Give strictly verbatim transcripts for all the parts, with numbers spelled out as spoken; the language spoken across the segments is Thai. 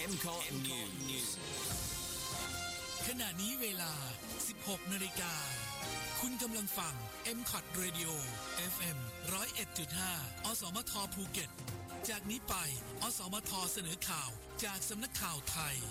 เอ็ม คอท News ขณะนี้เวลา สิบหก นาฬิกาคุณกำลังฟัง เอ็ม คอท Radio เอฟ เอ็ม หนึ่งศูนย์เอ็ดจุดห้า อสมทภูเก็ตจากนี้ไปอสมทเสนอข่าวจากสำนักข่าวไทย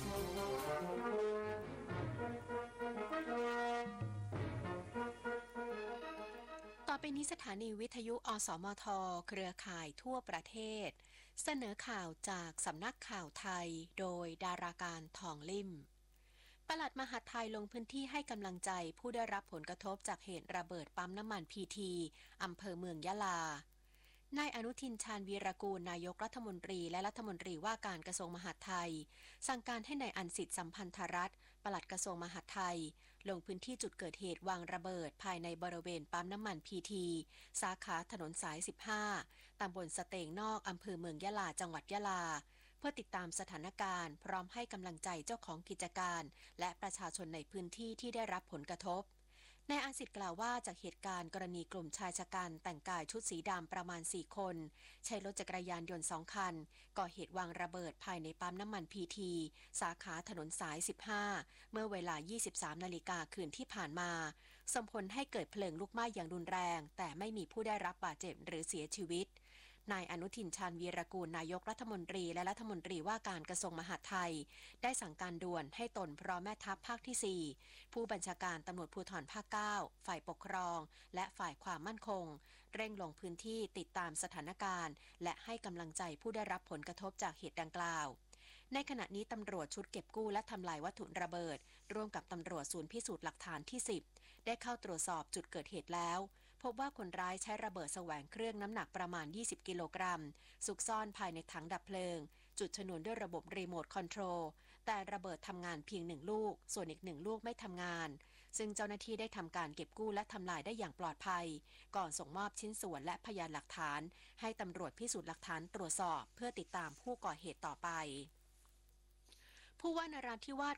ต่อไปนี้สถานีวิทยุอสมทเครือข่ายทั่วประเทศเสนอข่าวจากสำนักข่าวไทยโดยดาราการทองลิ่มปลัดมหาดไทยลงพื้นที่ให้กำลังใจผู้ได้รับผลกระทบจากเหตุระเบิดปั๊มน้ำมันพีทีอำเภอเมืองยะลานายอนุทินชาญวีรกูลนายกรัฐมนตรีและรัฐมนตรีว่าการกระทรวงมหาดไทยสั่งการให้นายอันสิทธิ์สัมพันธรัตน์ปลัดกระทรวงมหาดไทยลงพื้นที่จุดเกิดเหตุวางระเบิดภายในบริเวณปั๊มน้ำมันพีทีสาขาถนนสายสิบห้าตำบลสเตงนอกอำเภอเมืองยะลาจังหวัดยะลาเพื่อติดตามสถานการณ์พร้อมให้กำลังใจเจ้าของกิจการและประชาชนในพื้นที่ที่ได้รับผลกระทบนายอันสิทธิ์กล่าวว่าจากเหตุการณ์กรณีกลุ่มชายชะกันแต่งกายชุดสีดำประมาณสี่คนใช้รถจักรยานยนต์สองคันก่อเหตุวางระเบิดภายในปั๊มน้ำมันพีทีสาขาถนนสายสิบห้าเมื่อเวลา ยี่สิบสาม นาฬิกาคืนที่ผ่านมาส่งผลให้เกิดเพลิงลุกไหม้อย่างรุนแรงแต่ไม่มีผู้ได้รับบาดเจ็บหรือเสียชีวิตนายอนุทินชาญวีรกูลนายกรัฐมนตรีและรัฐมนตรีว่าการกระทรวงมหาดไทยได้สั่งการด่วนให้ตนพร้อมแม่ทัพภาคที่สี่ผู้บัญชาการตำรวจภูธรภาคเก้าฝ่ายปกครองและฝ่ายความมั่นคงเร่งลงพื้นที่ติดตามสถานการณ์และให้กำลังใจผู้ได้รับผลกระทบจากเหตุดังกล่าวในขณะนี้ตำรวจชุดเก็บกู้และทำลายวัตถุระเบิดร่วมกับตำรวจศูนย์พิสูจน์หลักฐานที่สิบได้เข้าตรวจสอบจุดเกิดเหตุแล้วพบว่าคนร้ายใช้ระเบิดแสวงเครื่องน้ำหนักประมาณยี่สิบกิโลกรัมซุกซ่อนภายในถังดับเพลิงจุดชนวนด้วยระบบรีโมทคอนโทรลแต่ระเบิดทำงานเพียงหนึ่งลูกส่วนอีกหนึ่งลูกไม่ทำงานซึ่งเจ้าหน้าที่ได้ทำการเก็บกู้และทำลายได้อย่างปลอดภัยก่อนส่งมอบชิ้นส่วนและพยานหลักฐานให้ตำรวจพิสูจน์หลักฐานตรวจสอบเพื่อติดตามผู้ก่อเหตุต่อไปผู้ว่านราธิวาส